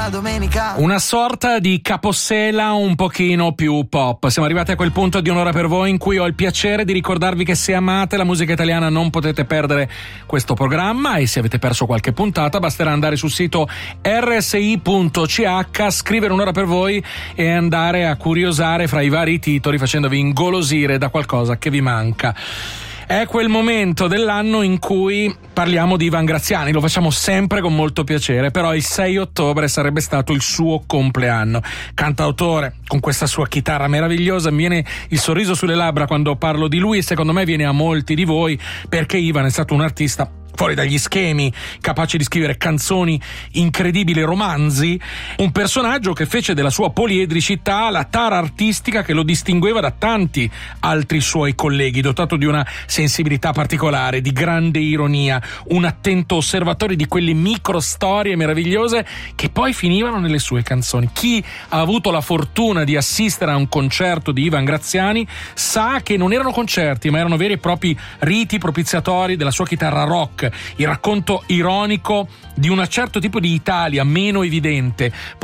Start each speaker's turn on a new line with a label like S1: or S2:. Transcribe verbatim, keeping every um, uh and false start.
S1: la domenica.
S2: Una sorta di capossela un pochino più pop. Siamo arrivati a quel punto di Un'ora per voi in cui ho il piacere di ricordarvi che se amate la musica italiana non potete perdere questo programma, e se avete perso qualche puntata basterà andare sul sito erre esse i punto ci acca, scrivere Un'ora per voi e andare a curiosare fra i vari titoli facendovi ingolosire da qualcosa che vi manca. È quel momento dell'anno in cui parliamo di Ivan Graziani, lo facciamo sempre con molto piacere, però il sei ottobre sarebbe stato il suo compleanno. Cantautore, con questa sua chitarra meravigliosa, mi viene il sorriso sulle labbra quando parlo di lui, e secondo me viene a molti di voi, perché Ivan è stato un artista fuori dagli schemi, capace di scrivere canzoni incredibili, romanzi, un personaggio che fece della sua poliedricità la tara artistica che lo distingueva da tanti altri suoi colleghi, dotato di una sensibilità particolare, di grande ironia, un attento osservatore di quelle micro storie meravigliose che poi finivano nelle sue canzoni. Chi ha avuto la fortuna di assistere a un concerto di Ivan Graziani sa che non erano concerti, ma erano veri e propri riti propiziatori della sua chitarra rock, il racconto ironico di un certo tipo di Italia meno evidente,